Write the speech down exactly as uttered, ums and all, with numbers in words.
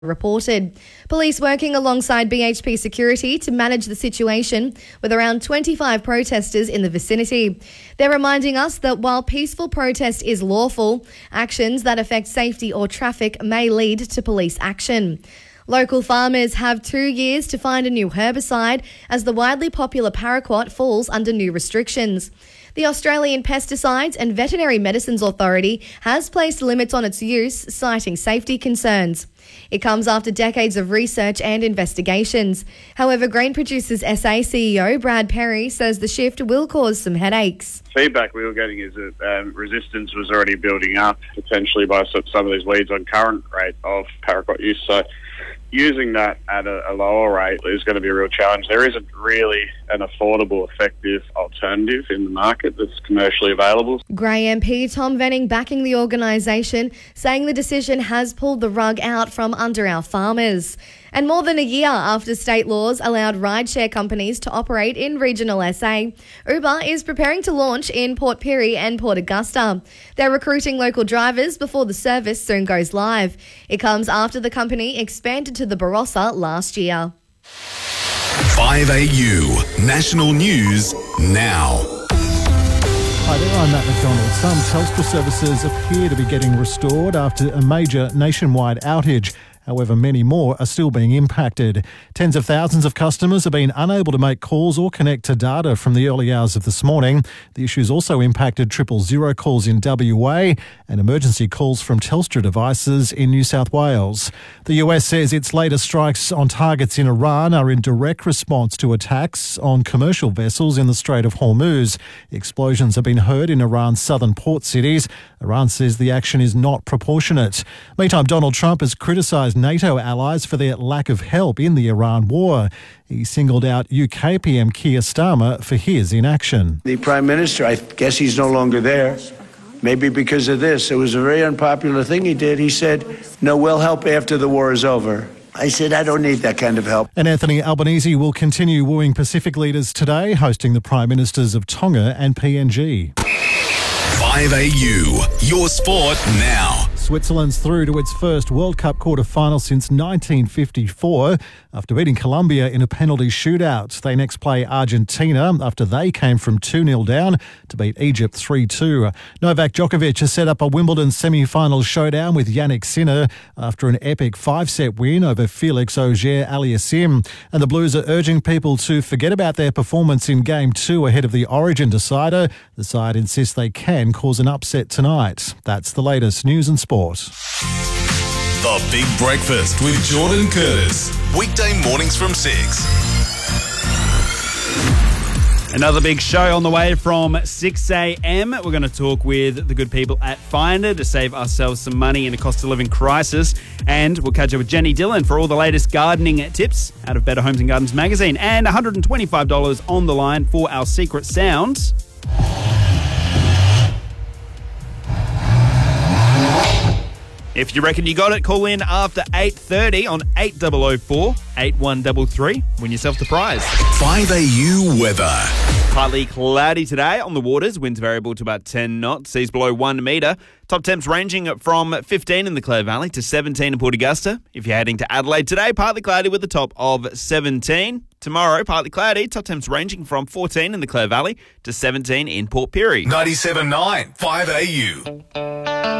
reported. Police working alongside B H P security to manage the situation with around twenty-five protesters in the vicinity. They're reminding us that while peaceful protest is lawful, actions that affect safety or traffic may lead to police action. Local farmers have two years to find a new herbicide as the widely popular paraquat falls under new restrictions. The Australian Pesticides and Veterinary Medicines Authority has placed limits on its use, citing safety concerns. It comes after decades of research and investigations. However, Grain Producers S A C E O Brad Perry says the shift will cause some headaches. Feedback we were getting is that um, resistance was already building up, potentially by some of these weeds on current rate of paraquat use. So using that at a, a lower rate is going to be a real challenge. There isn't really an affordable, effective alternative in the market that's commercially available. Grey M P Tom Venning backing the organisation, saying the decision has pulled the rug out from under our farmers. And more than a year after state laws allowed rideshare companies to operate in regional S A, Uber is preparing to launch in Port Pirie and Port Augusta. They're recruiting local drivers before the service soon goes live. It comes after the company expanded to the Barossa last year. five A U National News now. Hi there, I'm Matt McDonald. Some Telstra services appear to be getting restored after a major nationwide outage. However, many more are still being impacted. Tens of thousands of customers have been unable to make calls or connect to data from the early hours of this morning. The issues also impacted triple zero calls in W A and emergency calls from Telstra devices in New South Wales. The U S says its latest strikes on targets in Iran are in direct response to attacks on commercial vessels in the Strait of Hormuz. Explosions have been heard in Iran's southern port cities. Iran says the action is not proportionate. Meantime, Donald Trump has criticised NATO allies for their lack of help in the Iran war. He singled out U K P M Keir Starmer for his inaction. The Prime Minister, I guess he's no longer there, maybe because of this. It was a very unpopular thing he did. He said, no, we'll help after the war is over. I said, I don't need that kind of help. And Anthony Albanese will continue wooing Pacific leaders today, hosting the Prime Ministers of Tonga and P N G. five A U, your sport now. Switzerland's through to its first World Cup quarter-final since nineteen fifty-four. After beating Colombia in a penalty shootout, they next play Argentina after they came from two nil down to beat Egypt three two. Novak Djokovic has set up a Wimbledon semi-final showdown with Jannik Sinner after an epic five-set win over Felix Auger-Aliassime. And the Blues are urging people to forget about their performance in Game two ahead of the Origin decider. The side insists they can cause an upset tonight. That's the latest news and sport. The Big Breakfast with Jordan Curtis. Weekday mornings from six. Another big show on the way from six a.m. We're going to talk with the good people at Finder to save ourselves some money in a cost of living crisis. And we'll catch up with Jenny Dillon for all the latest gardening tips out of Better Homes and Gardens magazine. And one hundred twenty-five dollars on the line for our secret sounds. If you reckon you got it, call in after eight thirty on eight oh oh four, eight one three three. Win yourself the prize. five A U weather. Partly cloudy today on the waters. Winds variable to about ten knots. Seas below one metre. Top temps ranging from fifteen in the Clare Valley to seventeen in Port Augusta. If you're heading to Adelaide today, partly cloudy with a top of seventeen. Tomorrow, partly cloudy. Top temps ranging from fourteen in the Clare Valley to seventeen in Port Pirie. ninety-seven point nine, five A U.